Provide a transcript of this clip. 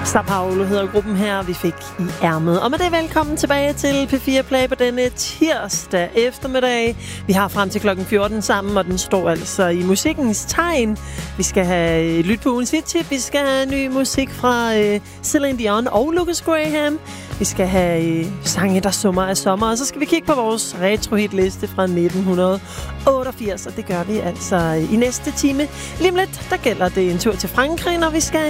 Sao Paulo hedder gruppen her, vi fik i ærmet. Og med det velkommen tilbage til P4 Play på denne tirsdag eftermiddag. Vi har frem til klokken 14 sammen, og den står altså i musikkens tegn. Vi skal have lyt på ugens hittip. Vi skal have ny musik fra Celine Dion og Lucas Graham. Vi skal have sange, der summer af sommer. Og så skal vi kigge på vores retro-hitliste fra 1988. Og det gør vi altså i næste time. Lige om lidt, der gælder det en tur til Frankrig, når vi skal